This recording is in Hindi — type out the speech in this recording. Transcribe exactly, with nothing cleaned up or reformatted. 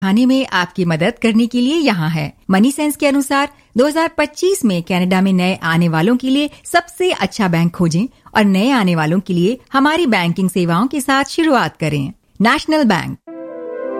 आने में आपकी मदद करने के लिए यहाँ है। मनी सेंस के अनुसार दो हज़ार पच्चीस में कनाडा में नए आने वालों के लिए सबसे अच्छा बैंक खोजें और नए आने वालों के लिए हमारी बैंकिंग सेवाओं के साथ शुरुआत करें। National bank,